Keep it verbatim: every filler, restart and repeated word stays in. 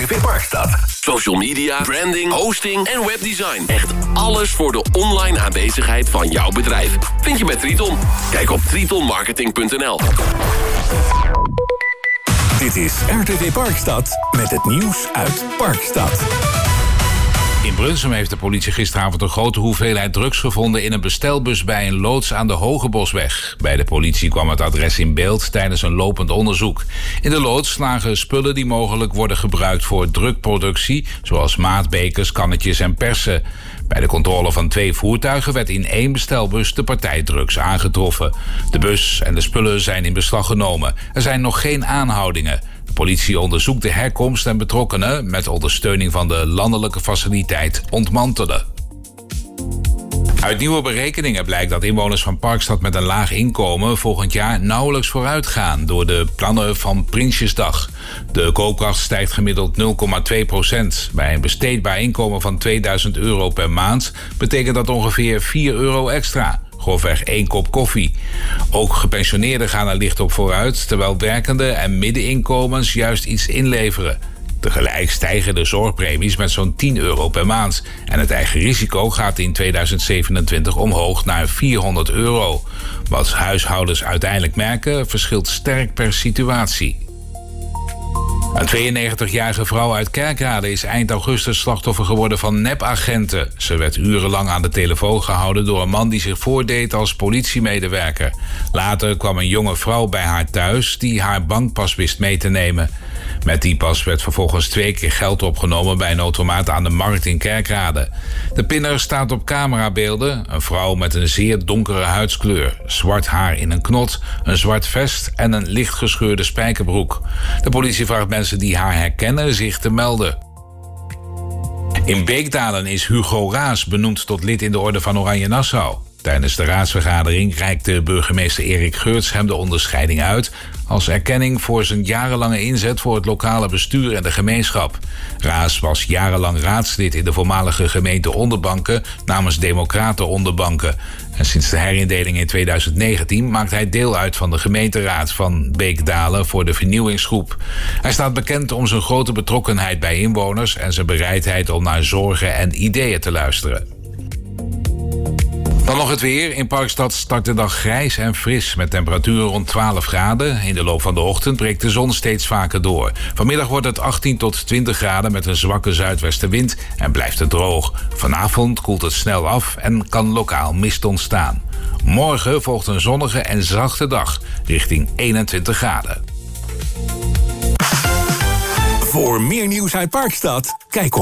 T V Parkstad. Social media, branding, hosting en webdesign. Echt alles voor de online aanwezigheid van jouw bedrijf. Vind je bij Triton. Kijk op triton marketing punt n l. Dit is R T V Parkstad met het nieuws uit Parkstad. In Brunsum heeft de politie gisteravond een grote hoeveelheid drugs gevonden in een bestelbus bij een loods aan de Hogebosweg. Bij de politie kwam het adres in beeld tijdens een lopend onderzoek. In de loods lagen spullen die mogelijk worden gebruikt voor drugproductie, zoals maatbekers, kannetjes en persen. Bij de controle van twee voertuigen werd in één bestelbus de partijdrugs aangetroffen. De bus en de spullen zijn in beslag genomen. Er zijn nog geen aanhoudingen. De politie onderzoekt de herkomst en betrokkenen met ondersteuning van de landelijke faciliteit ontmantelen. Uit nieuwe berekeningen blijkt dat inwoners van Parkstad met een laag inkomen volgend jaar nauwelijks vooruit gaan door de plannen van Prinsjesdag. De koopkracht stijgt gemiddeld nul komma twee procent. Bij een besteedbaar inkomen van tweeduizend euro per maand betekent dat ongeveer vier euro extra. Grofweg één kop koffie. Ook gepensioneerden gaan er licht op vooruit, terwijl werkende en middeninkomens juist iets inleveren. Tegelijk stijgen de zorgpremies met zo'n tien euro per maand. En het eigen risico gaat in tweeduizend zevenentwintig omhoog naar vierhonderd euro. Wat huishoudens uiteindelijk merken, verschilt sterk per situatie. Een tweeënnegentigjarige vrouw uit Kerkrade is eind augustus slachtoffer geworden van nepagenten. Ze werd urenlang aan de telefoon gehouden door een man die zich voordeed als politiemedewerker. Later kwam een jonge vrouw bij haar thuis die haar bankpas wist mee te nemen. Met die pas werd vervolgens twee keer geld opgenomen bij een automaat aan de markt in Kerkrade. De pinner staat op camerabeelden. Een vrouw met een zeer donkere huidskleur, zwart haar in een knot, een zwart vest en een licht gescheurde spijkerbroek. De politie vraagt mensen die haar herkennen zich te melden. In Beekdalen is Hugo Raas benoemd tot lid in de Orde van Oranje Nassau. Tijdens de raadsvergadering reikte burgemeester Erik Geurts hem de onderscheiding uit als erkenning voor zijn jarenlange inzet voor het lokale bestuur en de gemeenschap. Raas was jarenlang raadslid in de voormalige gemeente Onderbanken namens Democraten Onderbanken. En sinds de herindeling in tweeduizend negentien maakt hij deel uit van de gemeenteraad van Beekdalen voor de vernieuwingsgroep. Hij staat bekend om zijn grote betrokkenheid bij inwoners en zijn bereidheid om naar zorgen en ideeën te luisteren. Dan nog het weer. In Parkstad start de dag grijs en fris met temperaturen rond twaalf graden. In de loop van de ochtend breekt de zon steeds vaker door. Vanmiddag wordt het achttien tot twintig graden met een zwakke zuidwestenwind en blijft het droog. Vanavond koelt het snel af en kan lokaal mist ontstaan. Morgen volgt een zonnige en zachte dag richting eenentwintig graden. Voor meer nieuws uit Parkstad, kijk op